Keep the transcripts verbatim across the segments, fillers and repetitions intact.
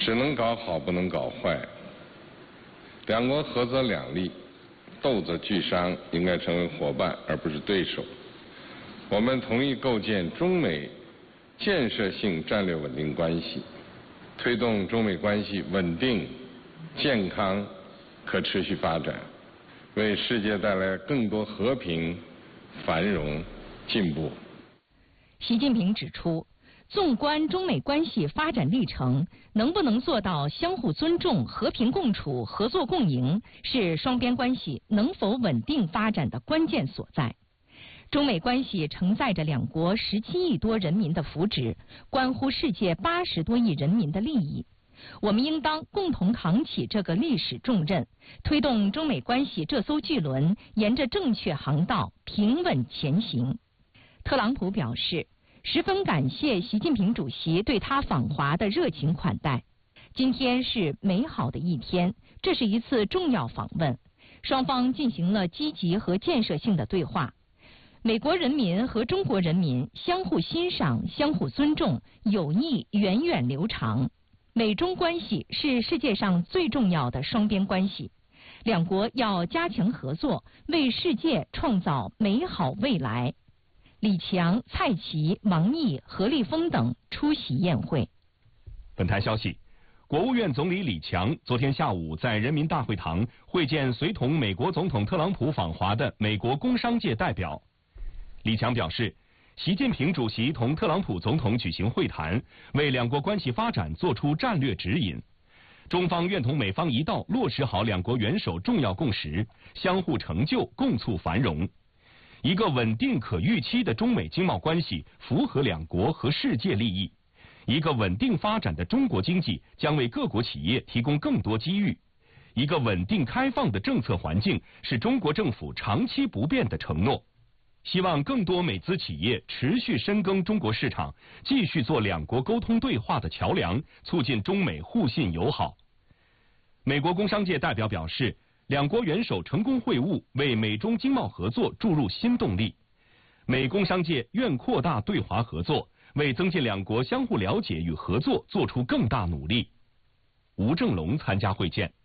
只能搞好，不能搞坏。两国合则两利，斗则俱伤，应该成为伙伴而不是对手。我们同意构建中美建设性战略稳定关系，推动中美关系稳定、健康、可持续发展，为世界带来更多和平、繁荣、进步。 习近平指出，纵观中美关系发展历程，能不能做到相互尊重、和平共处、合作共赢，是双边关系能否稳定发展的关键所在。中美关系承载着两国十七亿多人民的福祉，关乎世界八十多亿人民的利益。我们应当共同扛起这个历史重任，推动中美关系这艘巨轮沿着正确航道平稳前行。特朗普表示，十分感谢习近平主席对他访华的热情款待。今天是美好的一天，这是一次重要访问，双方进行了积极和建设性的对话。美国人民和中国人民相互欣赏、相互尊重，友谊源远流长。美中关系是世界上最重要的双边关系，两国要加强合作，为世界创造美好未来。李强、蔡奇、王毅、何立峰等出席宴会。 本台消息，国务院总理李强昨天下午在人民大会堂会见随同美国总统特朗普访华的美国工商界代表。李强表示，习近平主席同特朗普总统举行会谈，为两国关系发展作出战略指引。中方愿同美方一道落实好两国元首重要共识，相互成就，共促繁荣。一个稳定可预期的中美经贸关系符合两国和世界利益。一个稳定发展的中国经济将为各国企业提供更多机遇。一个稳定开放的政策环境是中国政府长期不变的承诺。希望更多美资企业持续深耕中国市场，继续做两国沟通对话的桥梁，促进中美互信友好。美国工商界代表表示，两国元首成功会晤，为美中经贸合作注入新动力。美工商界愿扩大对华合作，为增进两国相互了解与合作做出更大努力。吴正龙参加会见。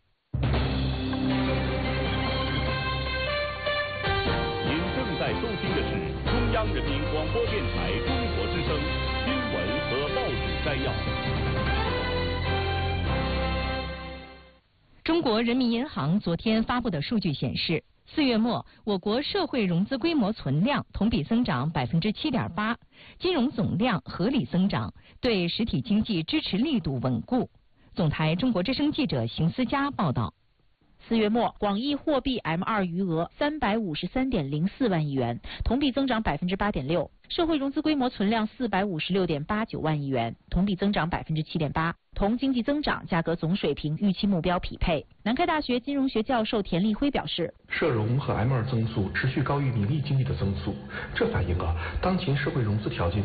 在收听的是中央人民广播电台中国之声新闻和报纸摘要。 中国人民银行昨天发布的数据显示，四月末我国社会融资规模存量同比增长百分之七点八，金融总量合理增长，对实体经济支持力度稳固。总台中国之声记者邢思佳报道。 四月末，广义货币 M 二 余额三百五十三点零四万亿元，同比增长百分之八点六；社会融资规模存量四百五十六点八九万亿元，同比增长百分之七点八，同经济增长价格总水平预期目标匹配。南开大学金融学教授田立辉表示， 社融和 M 二增速持续高于名义经济的增速，这反映了当前社会融资条件